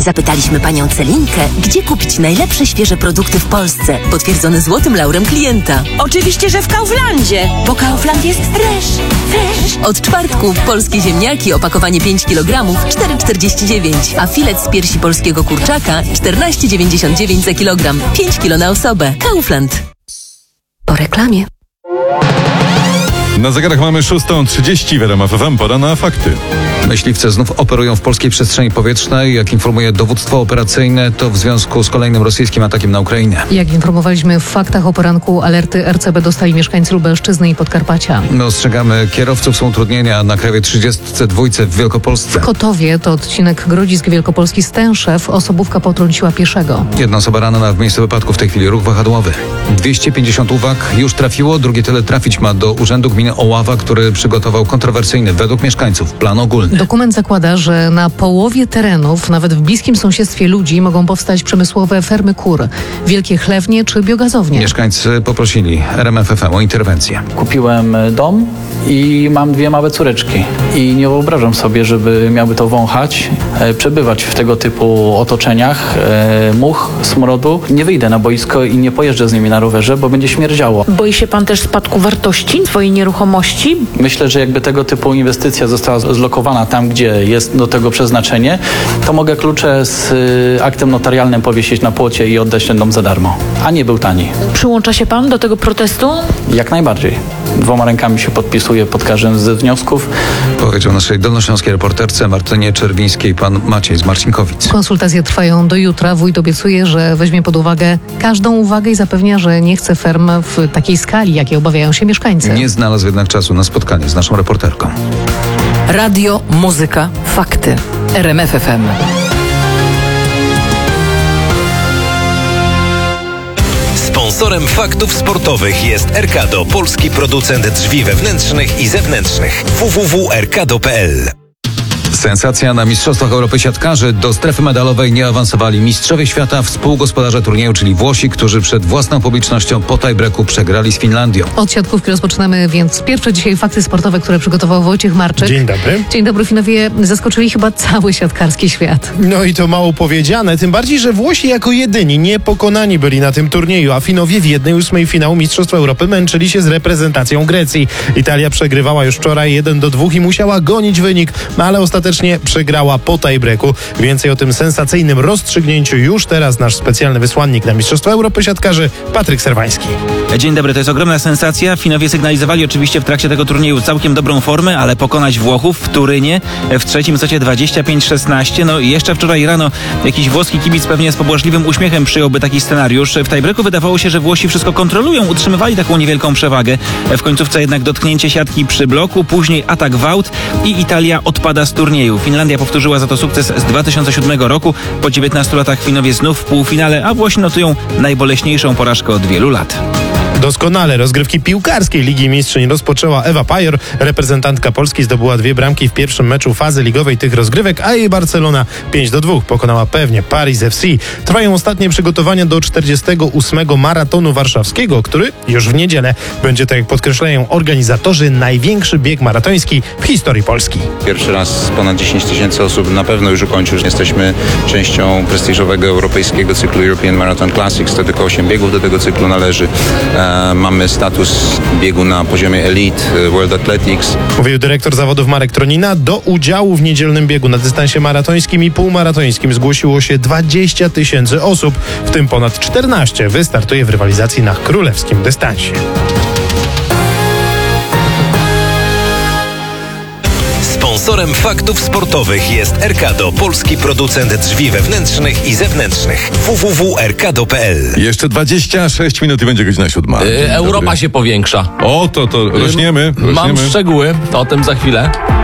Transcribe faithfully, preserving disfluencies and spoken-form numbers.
Zapytaliśmy panią Celinkę, gdzie kupić najlepsze świeże produkty w Polsce, potwierdzone złotym laurem klienta. Oczywiście, że w Kauflandzie, bo Kaufland jest fresh, fresh. Od czwartku polskie ziemniaki, opakowanie pięć kilogramów, cztery czterdzieści dziewięć, a filet z piersi polskiego kurczaka czternaście dziewięćdziesiąt dziewięć za kilogram, pięć kilo na osobę. Kaufland. Po reklamie. Na zegarach mamy szósta trzydzieści w R M F F M. Pora na fakty. Myśliwce znów operują w polskiej przestrzeni powietrznej. Jak informuje dowództwo operacyjne, to w związku z kolejnym rosyjskim atakiem na Ukrainę. Jak informowaliśmy w faktach o poranku, alerty R C B dostali mieszkańcy Lubelszczyzny i Podkarpacia. My ostrzegamy kierowców, są utrudnienia na Krajowej trzydziestce dwa w Wielkopolsce. W Kotowie, to odcinek Grodzisk Wielkopolski Stęszew, osobówka potrąciła pieszego. Jedna osoba ranna w miejscu wypadku, w tej chwili ruch wahadłowy. dwieście pięćdziesiąt uwag już trafiło, drugie tyle trafić ma do Urzędu Gminy Oława, który przygotował kontrowersyjny według mieszkańców plan ogólny. Dokument zakłada, że na połowie terenów, nawet w bliskim sąsiedztwie ludzi, mogą powstać przemysłowe fermy kur, wielkie chlewnie czy biogazownie. Mieszkańcy poprosili R M F F M o interwencję. Kupiłem dom i mam dwie małe córeczki i nie wyobrażam sobie, żeby miały to wąchać, e, przebywać w tego typu otoczeniach, e, much, smrodu. Nie wyjdę na boisko i nie pojeżdżę z nimi na rowerze, bo będzie śmierdziało. Boi się pan też spadku wartości swojej nieruchomości? Myślę, że jakby tego typu inwestycja została zlokowana tam, gdzie jest do tego przeznaczenie, to mogę klucze z y, aktem notarialnym powiesić na płocie i oddać ten dom za darmo. A nie był tani. Przyłącza się pan do tego protestu? Jak najbardziej. Dwoma rękami się podpisuję pod każdym z wniosków. Powiedział naszej dolnośląskiej reporterce Martynie Czerwińskiej pan Maciej z Marcinkowic. Konsultacje trwają do jutra. Wójt obiecuje, że weźmie pod uwagę każdą uwagę i zapewnia, że nie chce ferm w takiej skali, jakiej obawiają się mieszkańcy. Nie znalazł jednak czasu na spotkanie z naszą reporterką. Radio, muzyka, fakty. R M F F M. Sponsorem faktów sportowych jest Erkado, polski producent drzwi wewnętrznych i zewnętrznych. w w w kropka erkado kropka p l. Sensacja na Mistrzostwach Europy siatkarzy. Do strefy medalowej nie awansowali mistrzowie świata, współgospodarze turnieju, czyli Włosi, którzy przed własną publicznością po tie-breaku przegrali z Finlandią. Od siatkówki rozpoczynamy więc pierwsze dzisiaj fakty sportowe, które przygotował Wojciech Marczyk. Dzień dobry. Dzień dobry. Finowie zaskoczyli chyba cały siatkarski świat. No i to mało powiedziane, tym bardziej, że Włosi jako jedyni niepokonani byli na tym turnieju, a Finowie w jednej ósmej finału Mistrzostw Europy męczyli się z reprezentacją Grecji. Italia przegrywała już wczoraj jeden do dwóch i musiała gonić wynik, ale ostatecznie przegrała po tie-breaku. Więcej o tym sensacyjnym rozstrzygnięciu już teraz nasz specjalny wysłannik na Mistrzostwa Europy siatkarzy Patryk Serwański. Dzień dobry, to jest ogromna sensacja. Finowie sygnalizowali oczywiście w trakcie tego turnieju całkiem dobrą formę, ale pokonać Włochów w Turynie w trzecim secie dwadzieścia pięć szesnaście. No i jeszcze wczoraj rano jakiś włoski kibic pewnie z pobłażliwym uśmiechem przyjąłby taki scenariusz. W tie-breaku wydawało się, że Włosi wszystko kontrolują, utrzymywali taką niewielką przewagę. W końcówce jednak dotknięcie siatki przy bloku, później atak w aut i Italia odpada z turnieju. Finlandia powtórzyła za to sukces z dwa tysiące siódmego roku. Po dziewiętnastu latach Finowie znów w półfinale, a Włosi notują najboleśniejszą porażkę od wielu lat. Doskonale rozgrywki piłkarskiej Ligi Mistrzyń rozpoczęła Ewa Pajor. Reprezentantka Polski zdobyła dwie bramki w pierwszym meczu fazy ligowej tych rozgrywek, a jej Barcelona pięć do dwóch pokonała pewnie Paris F C. Trwają ostatnie przygotowania do czterdziestego ósmego maratonu warszawskiego, który już w niedzielę będzie, tak jak podkreślają organizatorzy, największy bieg maratoński w historii Polski. Pierwszy raz ponad dziesięć tysięcy osób na pewno już ukończył. Jesteśmy częścią prestiżowego europejskiego cyklu European Marathon Classics. To tylko osiem biegów do tego cyklu należy. Mamy status biegu na poziomie Elite World Athletics. Mówił dyrektor zawodów Marek Tronina. Do udziału w niedzielnym biegu na dystansie maratońskim i półmaratońskim zgłosiło się dwadzieścia tysięcy osób, w tym ponad czternaście wystartuje w rywalizacji na królewskim dystansie. Sponsorem faktów sportowych jest Erkado, polski producent drzwi wewnętrznych i zewnętrznych. w w w kropka erkado kropka p l. Jeszcze dwadzieścia sześć minut i będzie godzina siódma. Yy, Europa się powiększa. O, to, to rośniemy, rośniemy. Mam szczegóły, o tym za chwilę.